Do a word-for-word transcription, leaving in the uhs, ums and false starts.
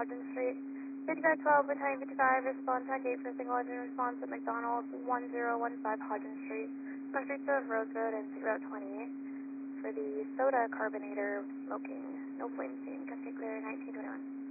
Hodgins Street. fifty-five twelve, Battalion fifty-five, respond to gate for single engine response at McDonald's, one zero one five Hodgins Street. On streets of Rose Road and Route twenty. For the soda carbonator smoking, no flame seen, Cascade Clear, nineteen twenty-one.